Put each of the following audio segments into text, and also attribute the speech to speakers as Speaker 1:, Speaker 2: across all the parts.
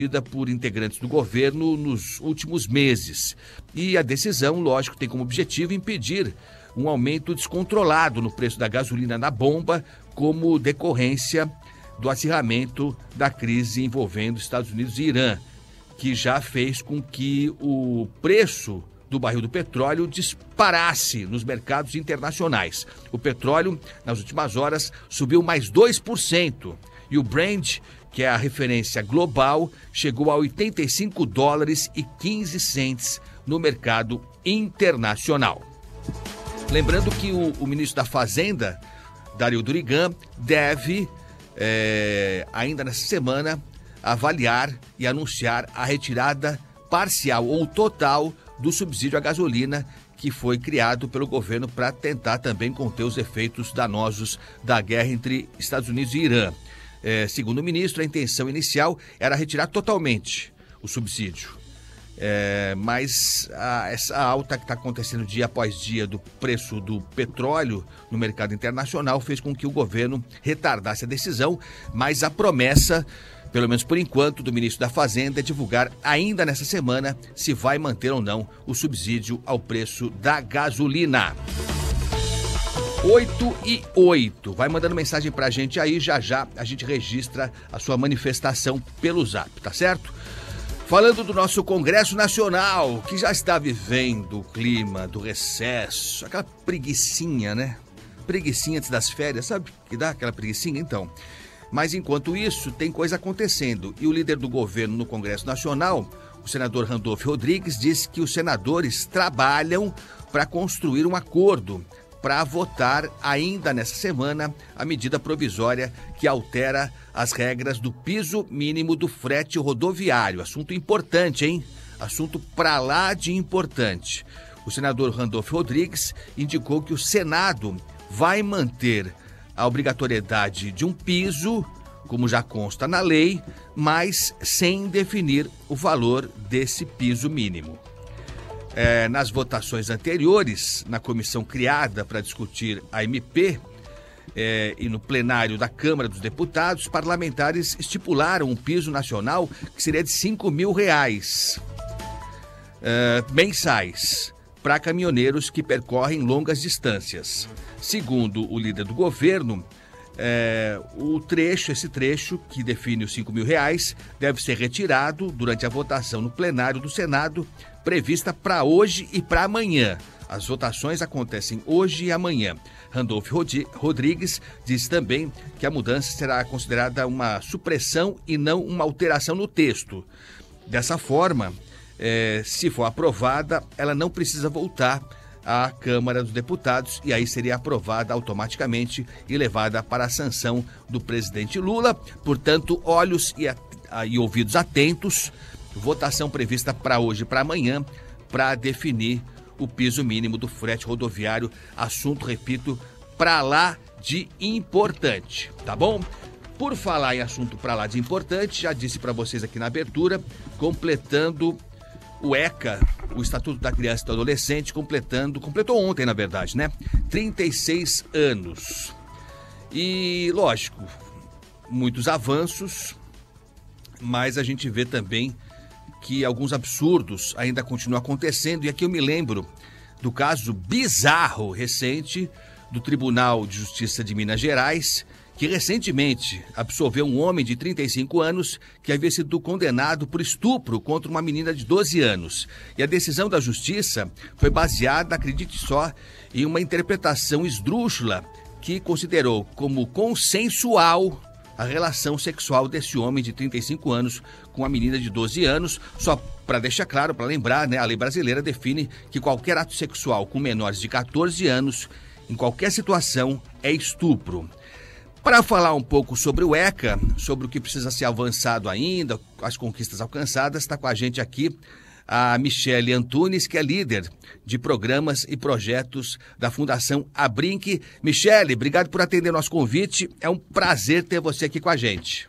Speaker 1: por integrantes do governo nos últimos meses. E a decisão, lógico, tem como objetivo impedir um aumento descontrolado no preço da gasolina na bomba, como decorrência do acirramento da crise envolvendo Estados Unidos e Irã, que já fez com que o preço do barril do petróleo disparasse nos mercados internacionais. O petróleo, nas últimas horas, subiu mais 2%. E o Brent, que é a referência global, chegou a $85,15 no mercado internacional. Lembrando que o ministro da Fazenda, Dario Durigan, deve, ainda nessa semana, avaliar e anunciar a retirada parcial ou total do subsídio à gasolina que foi criado pelo governo para tentar também conter os efeitos danosos da guerra entre Estados Unidos e Irã. Segundo o ministro, a intenção inicial era retirar totalmente o subsídio. Mas essa alta que está acontecendo dia após dia do preço do petróleo no mercado internacional fez com que o governo retardasse a decisão, mas a promessa, pelo menos por enquanto, do ministro da Fazenda é divulgar ainda nessa semana se vai manter ou não o subsídio ao preço da gasolina. 8h08. Vai mandando mensagem pra gente aí, já a gente registra a sua manifestação pelo Zap, tá certo? Falando do nosso Congresso Nacional, que já está vivendo o clima do recesso, aquela preguicinha, né? Preguicinha antes das férias, sabe? Que dá aquela preguicinha, então. Mas enquanto isso, tem coisa acontecendo. E o líder do governo no Congresso Nacional, o senador Randolfo Rodrigues, disse que os senadores trabalham para construir um acordo para votar ainda nessa semana a medida provisória que altera as regras do piso mínimo do frete rodoviário. Assunto importante, hein? Assunto pra lá de importante. O senador Randolfo Rodrigues indicou que o Senado vai manter a obrigatoriedade de um piso, como já consta na lei, mas sem definir o valor desse piso mínimo. Nas votações anteriores, na comissão criada para discutir a MP e no plenário da Câmara dos Deputados, parlamentares estipularam um piso nacional que seria de R$5.000 mensais para caminhoneiros que percorrem longas distâncias. Segundo o líder do governo, esse trecho que define os R$5.000 deve ser retirado durante a votação no plenário do Senado, prevista para hoje e para amanhã. As votações acontecem hoje e amanhã. Randolfo Rodrigues disse também que a mudança será considerada uma supressão e não uma alteração no texto. Dessa forma, se for aprovada, ela não precisa voltar à Câmara dos Deputados e aí seria aprovada automaticamente e levada para a sanção do presidente Lula. Portanto, olhos e ouvidos atentos. Votação prevista para hoje e para amanhã para definir o piso mínimo do frete rodoviário. Assunto, repito, para lá de importante, tá bom? Por falar em assunto para lá de importante, já disse para vocês aqui na abertura, completando o ECA, o Estatuto da Criança e do Adolescente, completou ontem, na verdade, né? 36 anos. E, lógico, muitos avanços, mas a gente vê também que alguns absurdos ainda continuam acontecendo. E aqui eu me lembro do caso bizarro recente do Tribunal de Justiça de Minas Gerais, que recentemente absolveu um homem de 35 anos que havia sido condenado por estupro contra uma menina de 12 anos. E a decisão da justiça foi baseada, acredite só, em uma interpretação esdrúxula que considerou como consensual a relação sexual desse homem de 35 anos com a menina de 12 anos. Só para deixar claro, para lembrar, né, a lei brasileira define que qualquer ato sexual com menores de 14 anos, em qualquer situação, é estupro. Para falar um pouco sobre o ECA, sobre o que precisa ser avançado ainda, as conquistas alcançadas, está com a gente aqui a Michele Antunes, que é líder de programas e projetos da Fundação Abrinq. Michele, obrigado por atender nosso convite. É um prazer ter você aqui com a gente.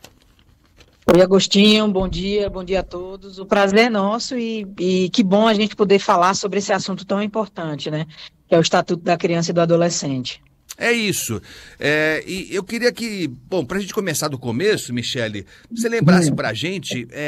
Speaker 2: Oi, Agostinho, bom dia a todos. O prazer é nosso e que bom a gente poder falar sobre esse assunto tão importante, né? Que é o Estatuto da Criança e do Adolescente.
Speaker 1: É isso. E eu queria que, bom, para a gente começar do começo, Michele, você lembrasse para a gente